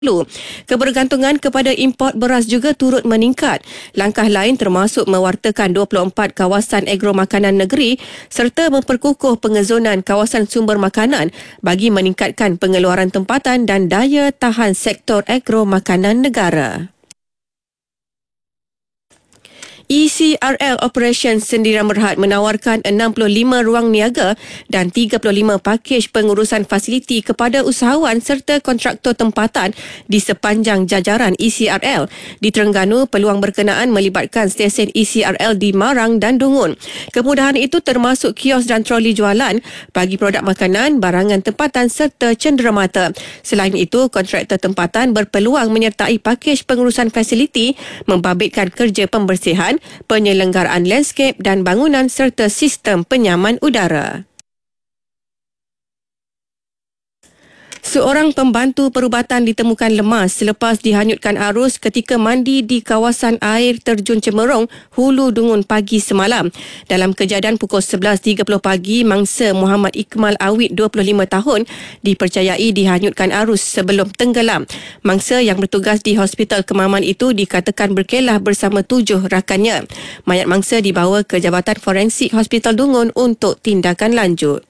Kebergantungan kepada import beras juga turut meningkat. Langkah lain termasuk mewartakan 24 kawasan agro makanan negeri serta memperkukuh pengezonan kawasan sumber makanan bagi meningkatkan pengeluaran tempatan dan daya tahan sektor agro makanan negara. ECRL Operations Sendirian Berhad menawarkan 65 ruang niaga dan 35 pakej pengurusan fasiliti kepada usahawan serta kontraktor tempatan di sepanjang jajaran ECRL. Di Terengganu, peluang berkenaan melibatkan stesen ECRL di Marang dan Dungun. Kemudahan itu termasuk kios dan troli jualan bagi produk makanan, barangan tempatan serta cenderamata. Selain itu, kontraktor tempatan berpeluang menyertai pakej pengurusan fasiliti, membabitkan kerja pembersihan, penyelenggaraan landscape dan bangunan serta sistem penyaman udara. Seorang pembantu perubatan ditemukan lemas selepas dihanyutkan arus ketika mandi di kawasan air terjun Cemerong, Hulu Dungun pagi semalam. Dalam kejadian pukul 11.30 pagi, mangsa Muhammad Ikmal Awid 25 tahun dipercayai dihanyutkan arus sebelum tenggelam. Mangsa yang bertugas di Hospital Kemaman itu dikatakan berkelah bersama 7 rakannya. Mayat mangsa dibawa ke Jabatan Forensik Hospital Dungun untuk tindakan lanjut.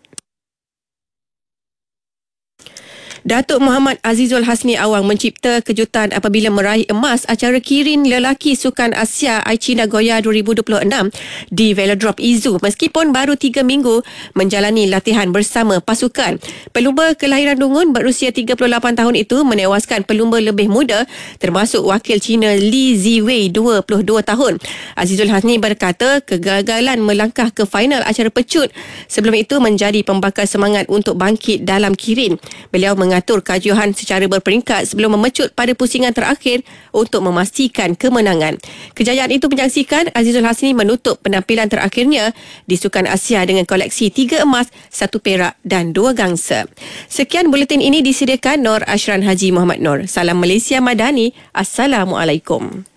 Datuk Muhammad Azizul Hasni Awang mencipta kejutan apabila meraih emas acara kirin lelaki Sukan Asia Aichi Nagoya 2026 di Velodrome Izu meskipun baru 3 minggu menjalani latihan bersama pasukan. Pelumba kelahiran Dungun berusia 38 tahun itu menewaskan pelumba lebih muda termasuk wakil Cina Li Ziwei 22 tahun. Azizul Hasni berkata kegagalan melangkah ke final acara pecut sebelum itu menjadi pembakar semangat untuk bangkit dalam kirin. Beliau mengatur kajuhan secara berperingkat sebelum memecut pada pusingan terakhir untuk memastikan kemenangan. Kejayaan itu menyaksikan Azizul Hasni menutup penampilan terakhirnya di Sukan Asia dengan koleksi 3 emas, 1 perak dan 2 gangsa. Sekian buletin ini disediakan Nur Ashran Haji Muhammad Nur. Salam Malaysia Madani. Assalamualaikum.